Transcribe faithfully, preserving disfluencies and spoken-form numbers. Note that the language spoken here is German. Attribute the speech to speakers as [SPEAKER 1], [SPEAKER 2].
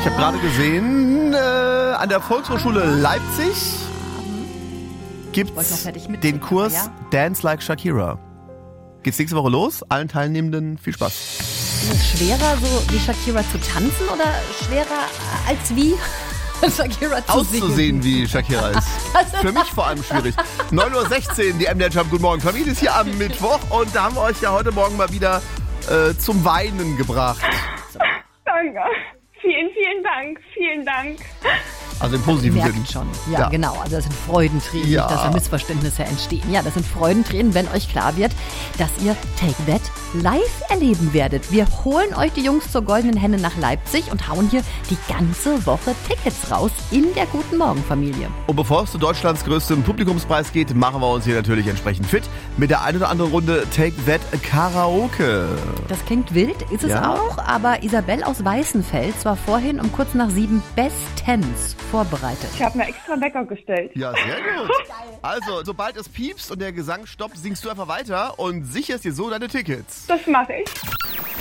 [SPEAKER 1] Ich habe gerade gesehen, äh, an der Volkshochschule Leipzig gibt es den Kurs ja? Dance Like Shakira. Geht's nächste Woche los? Allen Teilnehmenden viel Spaß.
[SPEAKER 2] Ist es schwerer, so wie Shakira zu tanzen oder schwerer als wie Shakira zu
[SPEAKER 1] auszusehen,
[SPEAKER 2] singen?
[SPEAKER 1] Wie Shakira ist. Für mich vor allem schwierig. neun Uhr sechzehn, die M D R Jump. Guten Morgen, Familie ist hier am Mittwoch und da haben wir euch ja heute Morgen mal wieder äh, zum Weinen gebracht.
[SPEAKER 3] Danke. Vielen, vielen Dank. Vielen Dank.
[SPEAKER 1] Also im positiven Sinn.
[SPEAKER 2] Merkt schon. Ja, ja, genau. Also das sind Freudentränen,
[SPEAKER 1] ja.
[SPEAKER 2] nicht, dass da Missverständnisse entstehen. Ja, das sind Freudentränen, wenn euch klar wird, dass ihr Take That live erleben werdet. Wir holen euch die Jungs zur Goldenen Henne nach Leipzig und hauen hier die ganze Woche Tickets raus in der Guten Morgen Familie.
[SPEAKER 1] Und bevor es zu Deutschlands größtem Publikumspreis geht, machen wir uns hier natürlich entsprechend fit mit der ein oder anderen Runde Take That Karaoke.
[SPEAKER 2] Das klingt wild, ist es
[SPEAKER 1] ja?
[SPEAKER 2] auch, aber Isabel aus Weißenfels war vorhin um kurz nach sieben bestens vorbereitet.
[SPEAKER 3] Ich habe mir extra Wecker gestellt.
[SPEAKER 1] Ja, sehr gut. Also, sobald es piepst und der Gesang stoppt, singst du einfach weiter und sicherst dir so deine Tickets.
[SPEAKER 3] Das mache ich.